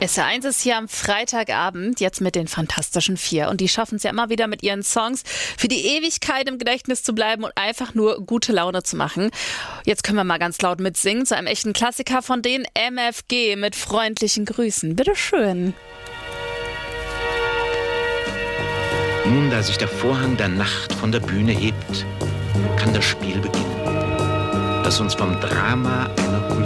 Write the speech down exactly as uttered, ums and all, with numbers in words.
S R eins ist hier am Freitagabend, jetzt mit den Fantastischen Vier. Und die schaffen es ja immer wieder mit ihren Songs für die Ewigkeit im Gedächtnis zu bleiben und einfach nur gute Laune zu machen. Jetzt können wir mal ganz laut mitsingen zu einem echten Klassiker von den M F G mit freundlichen Grüßen. Bitteschön. Nun, da sich der Vorhang der Nacht von der Bühne hebt, kann das Spiel beginnen, das uns vom Drama einer